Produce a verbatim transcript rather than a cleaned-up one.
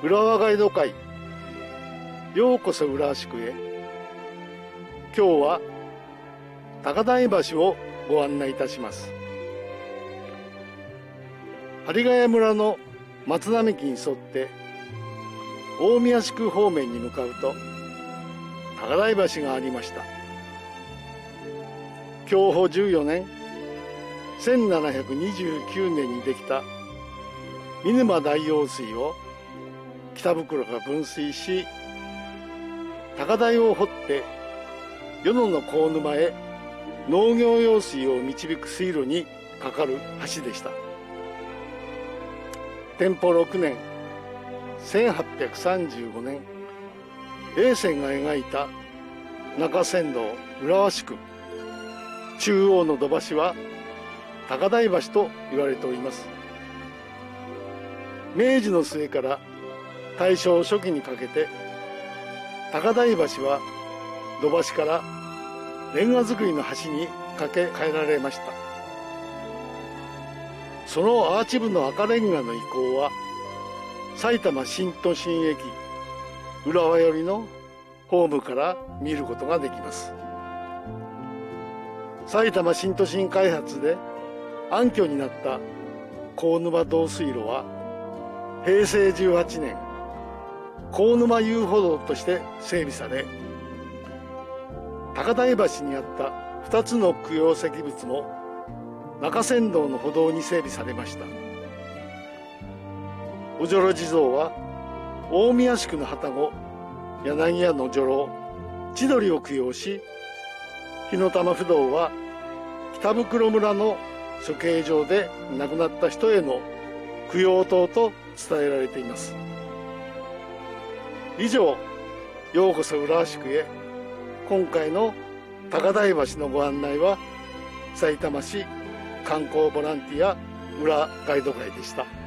浦和ガイド会、ようこそ浦和宿へ。今日は高台橋をご案内いたします。針ヶ谷村の松並木に沿って大宮宿方面に向かうと高台橋がありました。享保じゅうよねん、せんななひゃくにじゅうきゅうねんにできた見沼大用水を北袋が分水し、高台を掘って与野の河沼へ農業用水を導く水路に架かる橋でした。天保ろくねん、せんはっぴゃくさんじゅうごねん、永泉が描いた中山道浦和宿、中央の土橋は高台橋と言われております。明治の末から大正初期にかけて、高台橋は土橋からレンガ造りの橋に架け替えられました。そのアーチ部の赤レンガの遺構は埼玉新都心駅浦和寄りのホームから見ることができます。埼玉新都心開発で暗渠になった河沼導水路はへいせいじゅうはちねん、河沼遊歩道として整備され、高台橋にあったふたつの供養石仏も中山道の歩道に整備されました。おじょろ地蔵は大宮宿の旅籠柳屋の女郎千鳥を供養し、火の玉不動は北袋村の処刑場で亡くなった人への供養塔と伝えられています。以上、ようこそ浦和宿へ。今回の高台橋のご案内はさいたま市観光ボランティア浦和ガイド会でした。